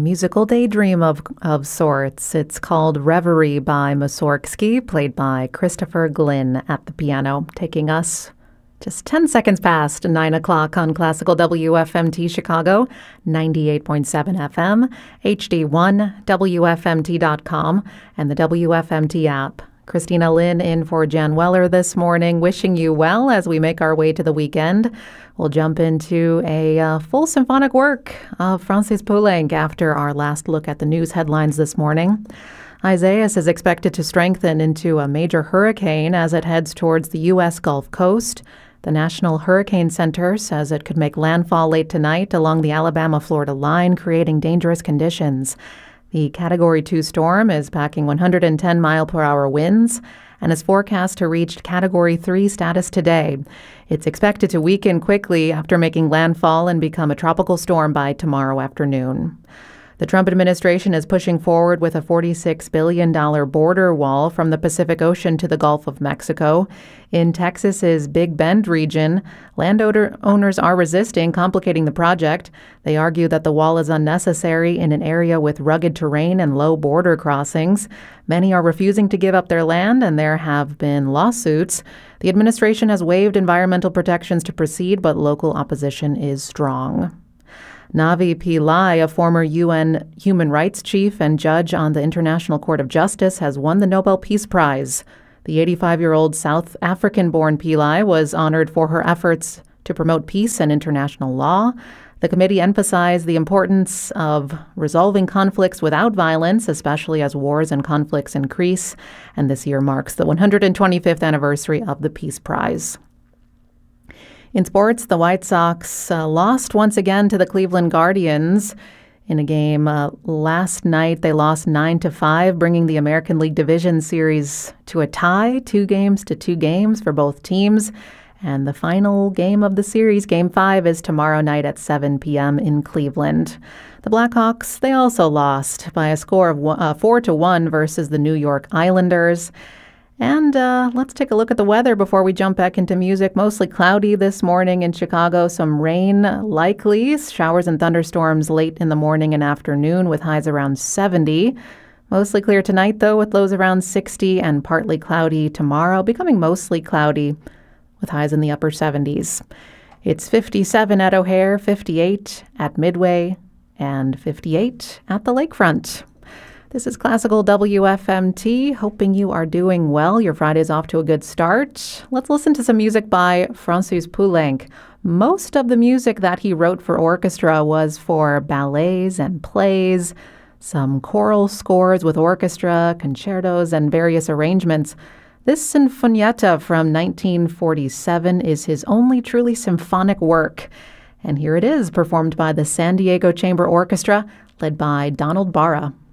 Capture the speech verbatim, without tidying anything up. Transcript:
musical daydream of, of sorts. It's called Reverie by Mussorgsky, played by Christopher Glynn at the piano, taking us just ten seconds past nine o'clock on Classical W F M T Chicago, ninety-eight point seven F M, H D one, W F M T dot com, and the W F M T app. Christina Lynn in for Jan Weller this morning, wishing you well as we make our way to the weekend. We'll jump into a uh, full symphonic work of Francis Poulenc after our last look at the news headlines this morning. Isaias is expected to strengthen into a major hurricane as it heads towards the U S Gulf Coast. The National Hurricane Center says it could make landfall late tonight along the Alabama-Florida line, creating dangerous conditions. The Category two storm is packing one hundred ten mile per hour winds and is forecast to reach Category three status today. It's expected to weaken quickly after making landfall and become a tropical storm by tomorrow afternoon. The Trump administration is pushing forward with a forty-six billion dollars border wall from the Pacific Ocean to the Gulf of Mexico. In Texas's Big Bend region, landowners are resisting, complicating the project. They argue that the wall is unnecessary in an area with rugged terrain and low border crossings. Many are refusing to give up their land, and there have been lawsuits. The administration has waived environmental protections to proceed, but local opposition is strong. Navi Pillay, a former U N human rights chief and judge on the International Court of Justice, has won the Nobel Peace Prize. The eighty-five-year-old South African-born Pillay was honored for her efforts to promote peace and international law. The committee emphasized the importance of resolving conflicts without violence, especially as wars and conflicts increase. And this year marks the one hundred twenty-fifth anniversary of the Peace Prize. In sports, the White Sox uh, lost once again to the Cleveland Guardians in a game uh, last night. They lost nine to five, bringing the American League Division Series to a tie, two games to two games for both teams. And the final game of the series, Game five, is tomorrow night at seven p.m. in Cleveland. The Blackhawks, they also lost by a score of one, uh, four to one versus the New York Islanders. And uh, let's take a look at the weather before we jump back into music. Mostly cloudy this morning in Chicago. Some rain likely. Showers and thunderstorms late in the morning and afternoon with highs around seventy. Mostly clear tonight, though, with lows around sixty, and partly cloudy tomorrow, becoming mostly cloudy with highs in the upper seventies. It's fifty-seven at O'Hare, fifty-eight at Midway, and fifty-eight at the lakefront. This is Classical W F M T, hoping you are doing well. Your Friday's off to a good start. Let's listen to some music by Francis Poulenc. Most of the music that he wrote for orchestra was for ballets and plays, some choral scores with orchestra, concertos, and various arrangements. This Sinfonietta from nineteen forty-seven is his only truly symphonic work. And here it is, performed by the San Diego Chamber Orchestra, led by Donald Barra.